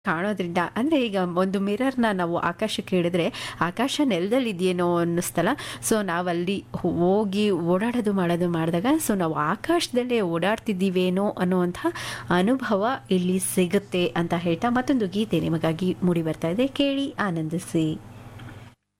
ಕಾಣೋದ್ರಿಂದ ಅಂದರೆ ಈಗ ಒಂದು ಮಿರರ್ನ ನಾವು ಆಕಾಶಕ್ಕೆ ಹಿಡಿದ್ರೆ ಆಕಾಶ ನೆಲದಲ್ಲಿದೆಯೇನೋ ಅನ್ನಿಸ್ತಲ್ಲ. ಸೊ ನಾವಲ್ಲಿ ಹೋಗಿ ಓಡಾಡೋದು ಮಾಡೋದು ಮಾಡಿದಾಗ ಸೊ ನಾವು ಆಕಾಶದಲ್ಲೇ ಓಡಾಡ್ತಿದ್ದೀವೇನೋ ಅನ್ನುವಂಥ ಅನುಭವ ಇಲ್ಲಿ ಸಿಗುತ್ತೆ ಅಂತ ಹೇಳ್ತಾ ಮತ್ತೊಂದು ಗೀತೆ ನಿಮಗಾಗಿ ಮೂಡಿ ಬರ್ತಾ ಇದೆ, ಕೇಳಿ ಆನಂದಿಸಿ.